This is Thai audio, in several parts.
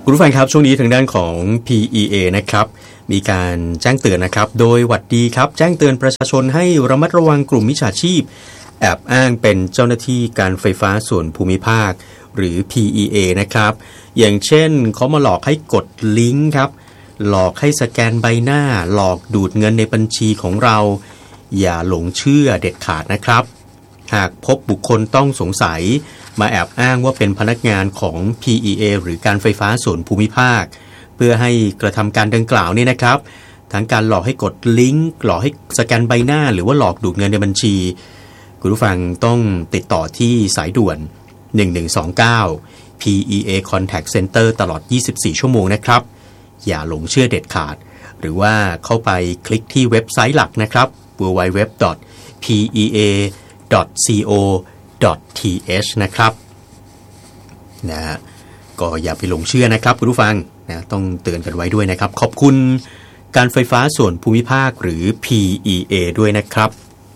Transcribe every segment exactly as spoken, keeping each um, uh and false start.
คุณผู้ฟังครับช่วงนี้ทางด้านของ พี อี เอ นะครับมีการแจ้งเตือนนะครับโดยหวัดดีครับแจ้งเตือนประชาชนให้ระมัดระวังกลุ่มมิจฉาชีพแอบอ้างเป็นเจ้าหน้าที่การไฟฟ้าส่วนภูมิภาคหรือ พี อี เอ นะครับอย่างเช่นเขามาหลอกให้กดลิงก์ครับหลอกให้สแกนใบหน้าหลอกดูดเงินในบัญชีของเราอย่าหลงเชื่อเด็ดขาดนะครับหากพบบุคคลต้องสงสัยมาแอบอ้างว่าเป็นพนักงานของ พี อี เอ หรือการไฟฟ้าส่วนภูมิภาคเพื่อให้กระทำการดังกล่าวนี่นะครับทั้งการหลอกให้กดลิงก์หลอกให้สแกนใบหน้าหรือว่าหลอกดูดเงินในบัญชีคุณผู้ฟังต้องติดต่อที่สายด่วนหนึ่งหนึ่งสองเก้า พี อี เอ Contact Center ตลอดยี่สิบสี่ชั่วโมงนะครับอย่าหลงเชื่อเด็ดขาดหรือว่าเข้าไปคลิกที่เว็บไซต์หลักนะครับ ดับเบิลยู ดับเบิลยู ดับเบิลยู ดอท พี อี เอ ดอท ซี โอ ดอท ที เอช นะครับนะฮะก็อย่าไปหลงเชื่อนะครับคุณผู้ฟังนะต้องเตือนกันไว้ด้วยนะครับขอบคุณการไฟฟ้าส่วนภูมิภาคหรือ พี อี เอ ด้วยนะครับ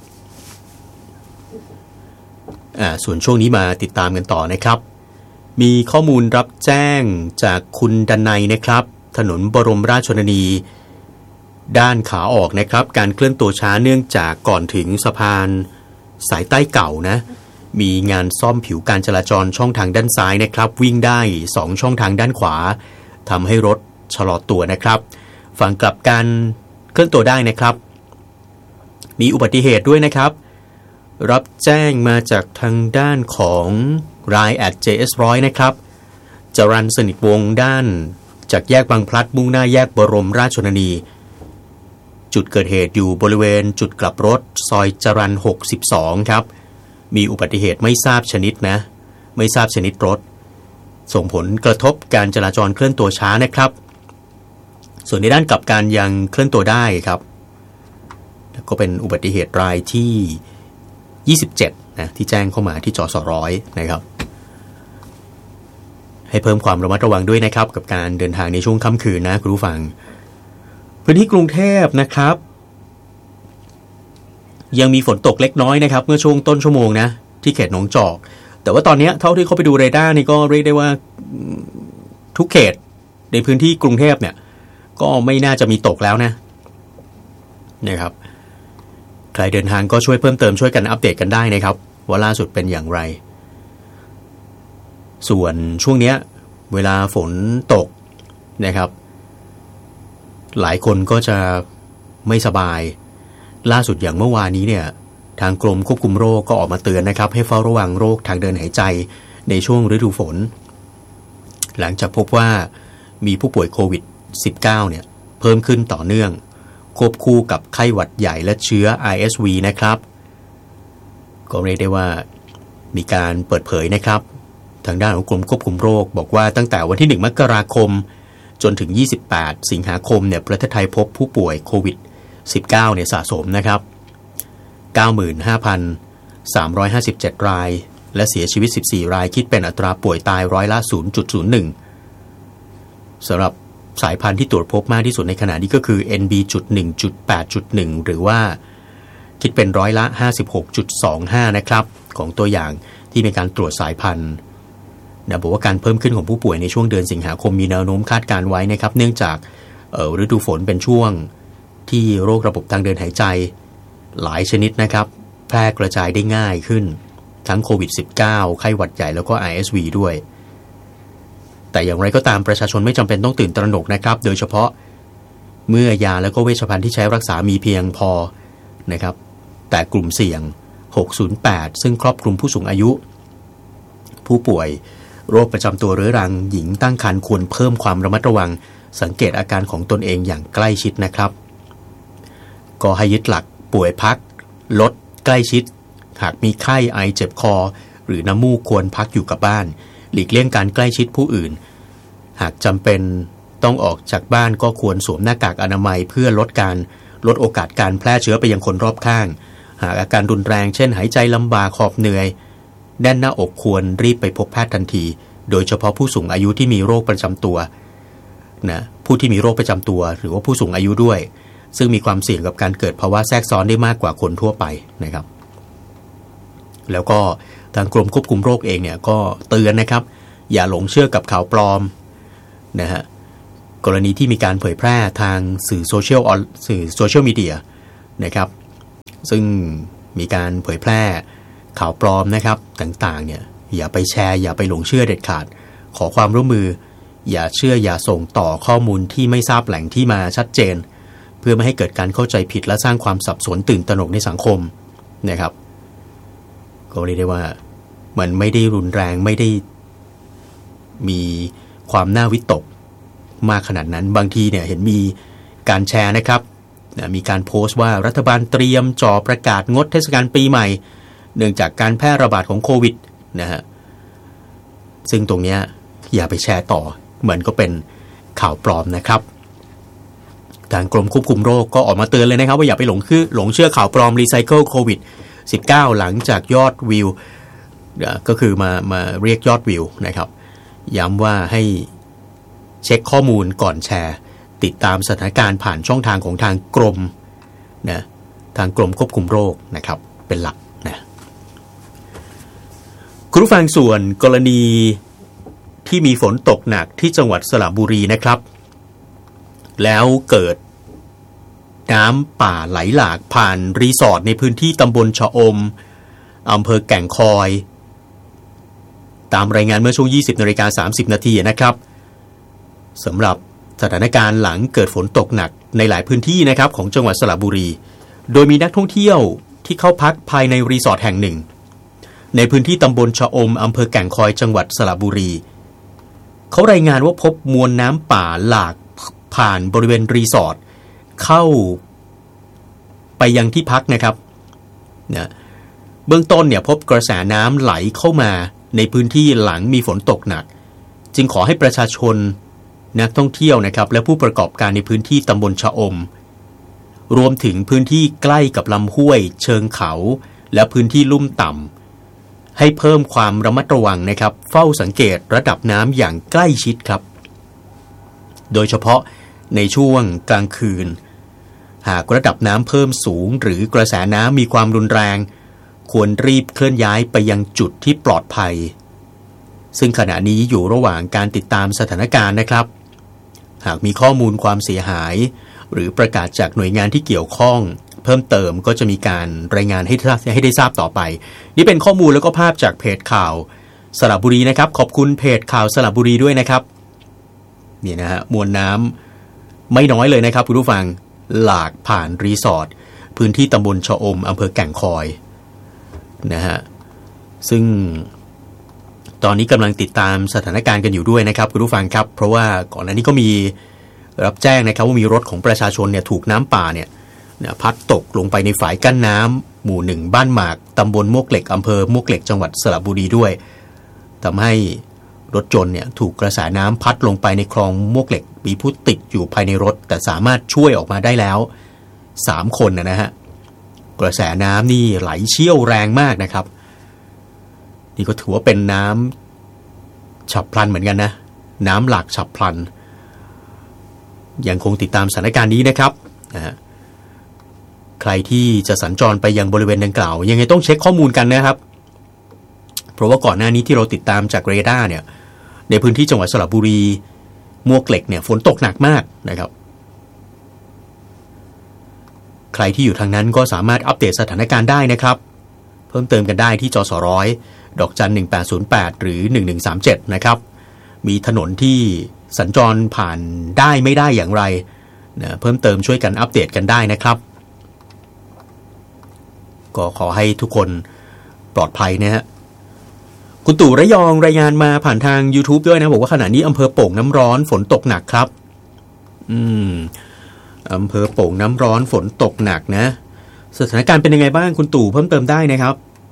อ่าส่วนช่วงนี้มาติดตามกันต่อนะครับมีข้อมูลรับแจ้งจากคุณดนัยนะครับถนนบรมราชชนนีด้านขาออกนะครับการเคลื่อนตัวช้าเนื่องจากก่อนถึงสะพานสายใต้เก่านะมีงานซ่อมผิวการจราจรช่องทางด้านซ้ายนะครับวิ่งได้สองช่องทางด้านขวาทำให้รถชะลอตัวนะครับฝั่งกลับกันเคลื่อนตัวได้นะครับมีอุบัติเหตุด้วยนะครับรับแจ้งมาจากทางด้านของ ไลน์ แอท เจ เอส หนึ่งร้อย นะครับจรัญสนิทวงศ์ด้านจากแยกบางพลัดมุ่งหน้าแยกบรมราชชนนีจุดเกิดเหตุอยู่บริเวณจุดกลับรถซอยจรัญหกสิบสองครับมีอุบัติเหตุไม่ทราบชนิดนะไม่ทราบชนิดรถส่งผลกระทบการจราจรเคลื่อนตัวช้านะครับส่วนในด้านกลับกันยังเคลื่อนตัวได้ครับก็เป็นอุบัติเหตุรายที่ยี่สิบเจ็ดนะที่แจ้งเข้ามาที่จสร้อยนะครับให้เพิ่มความระมัดระวังด้วยนะครับกับการเดินทางในช่วงค่ำคืนนะคุณผู้ฟังพื้นที่กรุงเทพนะครับยังมีฝนตกเล็กน้อยนะครับเมื่อช่วงต้นชั่วโมงนะที่เขตหนองจอกแต่ว่าตอนนี้เท่าที่เขาไปดูเรดาร์นี่ก็เรียกได้ว่าทุกเขตในพื้นที่กรุงเทพเนี่ยก็ไม่น่าจะมีตกแล้วนะนะครับใครเดินทางก็ช่วยเพิ่มเติมช่วยกันอัปเดตกันได้นะครับว่าล่าสุดเป็นอย่างไรส่วนช่วงนี้เวลาฝนตกนะครับหลายคนก็จะไม่สบายล่าสุดอย่างเมื่อวานนี้เนี่ยทางกรมควบคุมโรคก็ออกมาเตือนนะครับให้เฝ้าระวังโรคทางเดินหายใจในช่วงฤดูฝนหลังจากพบว่ามีผู้ป่วยโควิด สิบเก้า เนี่ยเพิ่มขึ้นต่อเนื่องควบคู่กับไข้หวัดใหญ่และเชื้อ อาร์ เอส วี นะครับก็เรียกได้ว่ามีการเปิดเผยนะครับทางด้านของกรมควบคุมโรคบอกว่าตั้งแต่วันที่หนึ่งมกราคมจนถึงยี่สิบแปดสิงหาคมเนี่ยประเทศไทยพบผู้ป่วยโควิด สิบเก้า เนี่ยสะสมนะครับ เก้าหมื่นห้าพันสามร้อยห้าสิบเจ็ด รายและเสียชีวิตสิบสี่รายคิดเป็นอัตราป่วยตายร้อยละ ศูนย์จุดศูนย์หนึ่ง สำหรับสายพันธุ์ที่ตรวจพบมากที่สุดในขณะนี้ก็คือ เอ็น บี หนึ่งจุดแปดจุดหนึ่ง หรือว่าคิดเป็นร้อยละ ห้าสิบหกจุดสองห้า นะครับของตัวอย่างที่มีการตรวจสายพันธุ์นะบอกว่าการเพิ่มขึ้นของผู้ป่วยในช่วงเดือนสิงหาคมมีแนวโน้มคาดการไว้นะครับเนื่องจากฤดูฝนเป็นช่วงที่โรคระบบทางเดินหายใจหลายชนิดนะครับแพร่กระจายได้ง่ายขึ้นทั้งโควิด สิบเก้า ไข้หวัดใหญ่แล้วก็ อาร์ เอส วี ด้วยแต่อย่างไรก็ตามประชาชนไม่จำเป็นต้องตื่นตระหนกนะครับโดยเฉพาะเมื่อยาแล้วก็เวชภัณฑ์ที่ใช้รักษามีเพียงพอนะครับแต่กลุ่มเสี่ยงหกศูนย์แปดซึ่งครอบคลุมผู้สูงอายุผู้ป่วยโรคประจำตัวเรื้อรังหญิงตั้งครรภ์ควรเพิ่มความระมัดระวังสังเกตอาการของตนเองอย่างใกล้ชิดนะครับก็ให้ยึดหลักป่วยพักลดใกล้ชิดหากมีไข้ไอเจ็บคอหรือน้ำมูกควรพักอยู่กับบ้านหลีกเลี่ยงการใกล้ชิดผู้อื่นหากจำเป็นต้องออกจากบ้านก็ควรสวมหน้ากากอนามัยเพื่อลดการลดโอกาสการแพร่เชื้อไปยังคนรอบข้างหากอาการรุนแรงเช่นหายใจลำบากหอบเหนื่อยแน่นหน้าอกควรรีบไปพบแพทย์ทันทีโดยเฉพาะผู้สูงอายุที่มีโรคประจำตัวนะผู้ที่มีโรคประจำตัวหรือว่าผู้สูงอายุด้วยซึ่งมีความเสี่ยงกับการเกิดภาวะแทรกซ้อนได้มากกว่าคนทั่วไปนะครับแล้วก็ทางกรมควบคุมโรคเองเนี่ยก็เตือนนะครับอย่าหลงเชื่อกับข่าวปลอมนะฮะกรณีที่มีการเผยแพร่ทางสื่อโซเชียลสื่อโซเชียลมีเดียนะครับซึ่งมีการเผยแพร่ข่าวปลอมนะครับต่างๆเนี่ยอย่าไปแชร์อย่าไปหลงเชื่อเด็ดขาดขอความร่วมมืออย่าเชื่ออย่าส่งต่อข้อมูลที่ไม่ทราบแหล่งที่มาชัดเจนเพื่อไม่ให้เกิดการเข้าใจผิดและสร้างความสับสนตื่นตระหนกในสังคมนะครับก็เรียกได้ว่ามันไม่ได้รุนแรงไม่ได้มีความน่าวิตกมากขนาดนั้นบางทีเนี่ยเห็นมีการแชร์นะครับมีการโพสต์ว่ารัฐบาลเตรียมจ่อประกาศงดเทศกาลปีใหม่เนื่องจากการแพร่ระบาดของโควิดนะฮะซึ่งตรงนี้อย่าไปแชร์ต่อเหมือนก็เป็นข่าวปลอมนะครับทางกรมควบคุมโรคก็ออกมาเตือนเลยนะครับว่าอย่าไปหลงคือหลงเชื่อข่าวปลอมรีไซเคิลโควิด สิบเก้า หลังจากยอดวิวก็คือมามาเรียกยอดวิวนะครับย้ำว่าให้เช็คข้อมูลก่อนแชร์ติดตามสถานการณ์ผ่านช่องทางของทางกรมนะทางกรมควบคุมโรคนะครับเป็นหลักนะคุณผู้ฟังส่วนกรณีที่มีฝนตกหนักที่จังหวัดสระบุรีนะครับแล้วเกิดน้ำป่าไหลหลากผ่านรีสอร์ทในพื้นที่ตำบลชะอมอำเภอแก่งคอยตามรายงานเมื่อช่วง ยี่สิบนาฬิกาสามสิบนาทีนะครับสำหรับสถานการณ์หลังเกิดฝนตกหนักในหลายพื้นที่นะครับของจังหวัดสระบุรีโดยมีนักท่องเที่ยวที่เข้าพักภายในรีสอร์ทแห่งหนึ่งในพื้นที่ตำบลชะอมอำเภอแก่งคอยจังหวัดสระบุรีเขารายงานว่าพบมวลน้ำป่าหลากผ่านบริเวณรีสอร์ทเข้าไปยังที่พักนะครับนะเบื้องต้นเนี่ยพบกระแสน้ำไหลเข้ามาในพื้นที่หลังมีฝนตกหนักจึงขอให้ประชาชนนักท่องเที่ยวนะครับและผู้ประกอบการในพื้นที่ตำบลชะอมรวมถึงพื้นที่ใกล้กับลำห้วยเชิงเขาและพื้นที่ลุ่มต่ำให้เพิ่มความระมัดระวังนะครับเฝ้าสังเกตระดับน้ำอย่างใกล้ชิดครับโดยเฉพาะในช่วงกลางคืนหากระดับน้ำเพิ่มสูงหรือกระแสน้ำมีความรุนแรงควรรีบเคลื่อนย้ายไปยังจุดที่ปลอดภัยซึ่งขณะนี้อยู่ระหว่างการติดตามสถานการณ์นะครับหากมีข้อมูลความเสียหายหรือประกาศจากหน่วยงานที่เกี่ยวข้องเพิ่มเติมก็จะมีการรายงานให้ให้ได้ทราบต่อไปนี่เป็นข้อมูลแล้วก็ภาพจากเพจข่าวสระบุรีนะครับขอบคุณเพจข่าวสระบุรีด้วยนะครับนี่นะฮะมวลน้ำไม่น้อยเลยนะครับคุณผู้ฟังหลากผ่านรีสอร์ทพื้นที่ตำบลชะอมอำเภอแก่งคอยนะฮะซึ่งตอนนี้กำลังติดตามสถานการณ์กันอยู่ด้วยนะครับคุณผู้ฟังครับเพราะว่าก่อนหน้านี้ก็มีรับแจ้งนะครับว่ามีรถของประชาชนเนี่ยถูกน้ำป่าเนี่ยพัดตกลงไปในฝายกั้นน้ำหมู่หนึ่งบ้านหมากตำบลมวกเหล็กอำเภอมวกเหล็กจังหวัดสระบุรีด้วยทำให้รถยนต์เนี่ยถูกกระแสน้ำพัดลงไปในคลองมวกเหล็กมีผู้ติดอยู่ภายในรถแต่สามารถช่วยออกมาได้แล้วสามคนนะฮะกระแสน้ำนี่ไหลเชี่ยวแรงมากนะครับนี่ก็ถือว่าเป็นน้ำฉับพลันเหมือนกันนะน้ำหลากฉับพลันยังคงติดตามสถานการณ์นี้นะครับนะฮะใครที่จะสัญจรไปยังบริเวณดังกล่าวยังไงต้องเช็คข้อมูลกันนะครับเพราะว่าก่อนหน้านี้ที่เราติดตามจากเรดาร์เนี่ยในพื้นที่จังหวัดสระบุรีมวกเหล็กเนี่ยฝนตกหนักมากนะครับใครที่อยู่ทางนั้นก็สามารถอัปเดตสถานการณ์ได้นะครับเพิ่มเติมกันได้ที่จสร้อยดอกจันหนึ่งแปดศูนย์แปดหรือหนึ่งหนึ่งสามเจ็ดนะครับมีถนนที่สัญจรผ่านได้ไม่ได้อย่างไรนะเพิ่มเติมช่วยกันอัปเดตกันได้นะครับก็ขอให้ทุกคนปลอดภัยนะฮะคุณตู่ระยองรายงานมาผ่านทาง YouTube ด้วยนะบอกว่าขณะนี้อำเภอโป่งน้ำร้อนฝนตกหนักครับอืมอำเภอโป่งน้ำร้อนฝนตกหนักนะสถานการณ์เป็นยังไงบ้างคุณตู่เพิ่มเติมได้นะครับ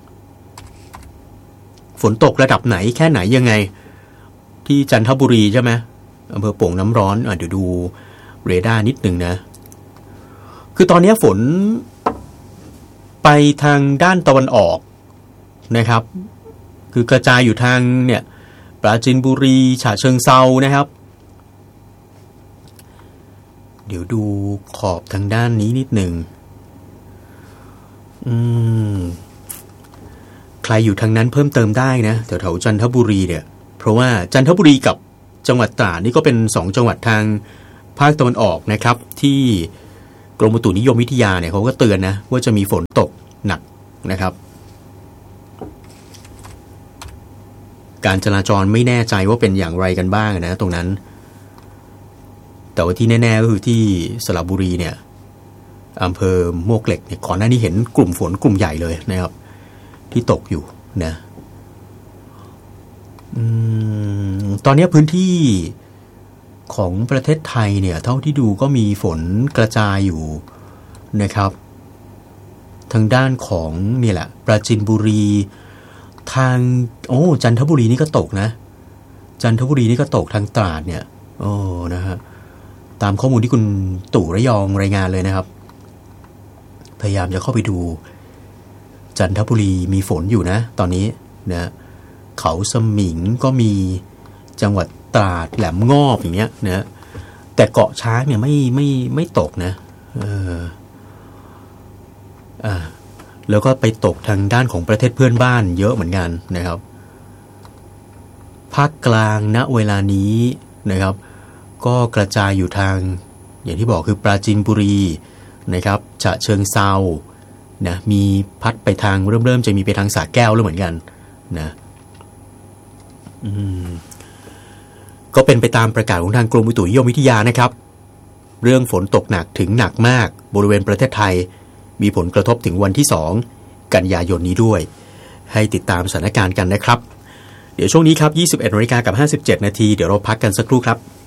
ฝนตกระดับไหนแค่ไหนยังไงที่จันทบุรีใช่ไหมอำเภอโป่งน้ำร้อนอ่ะเดี๋ยวดูเรดาร์นิดหนึ่งนะคือตอนนี้ฝนไปทางด้านตะวันออกนะครับคือกระจายอยู่ทางเนี่ยปราจีนบุรีฉะเชิงเทรานะครับเดี๋ยวดูขอบทางด้านนี้นิดหนึ่งอืมใครอยู่ทางนั้นเพิ่มเติมได้นะแถวๆจันทบุรีเนี่ยเพราะว่าจันทบุรีกับจังหวัดตราดนี่ก็เป็นสองจังหวัดทางภาคตะวันออกนะครับที่กรมอุตุนิยมวิทยาเนี่ยเขาก็เตือนนะว่าจะมีฝนตกหนักนะครับการจราจรไม่แน่ใจว่าเป็นอย่างไรกันบ้างนะตรงนั้นแต่ว่าที่แน่ๆก็คือที่สระบุรีเนี่ยอำเภอมวกเหล็กเนี่ยก่อนหน้านี้เห็นกลุ่มฝนกลุ่มใหญ่เลยนะครับที่ตกอยู่นะอืมตอนนี้พื้นที่ของประเทศไทยเนี่ยเท่าที่ดูก็มีฝนกระจายอยู่นะครับทางด้านของนี่แหละปราจีนบุรีทางโอ้จันทบุรีนี่ก็ตกนะจันทบุรีนี่ก็ตกทางตราดเนี่ยโอ้นะฮะตามข้อมูลที่คุณตู่ระยองรายงานเลยนะครับพยายามจะเข้าไปดูจันทบุรีมีฝนอยู่นะตอนนี้นะเขาสมิงก็มีจังหวัดตราดแหลมงอบอย่างเงี้ยนะแต่เกาะช้างเนี่ยไม่ไม่ไม่ตกนะเอออ่าแล้วก็ไปตกทางด้านของประเทศเพื่อนบ้านเยอะเหมือนกันนะครับภาคกลางณเวลานี้นะครับก็กระจายอยู่ทางอย่างที่บอกคือปราจีนบุรีนะครับฉะเชิงเทรานะมีพัดไปทางเริ่มเริ่มจะมีไปทางสระแก้วแล้วเหมือนกันนะอืมก็เป็นไปตามประกาศของทางกรมอุตุนิยมวิทยานะครับเรื่องฝนตกหนักถึงหนักมากบริเวณประเทศไทยมีผลกระทบถึงวันที่สองกันยายนนี้ด้วยให้ติดตามสถานการณ์กันนะครับเดี๋ยวช่วงนี้ครับ ยี่สิบเอ็ดนาฬิกากับห้าสิบเจ็ดนาทีเดี๋ยวเราพักกันสักครู่ครับ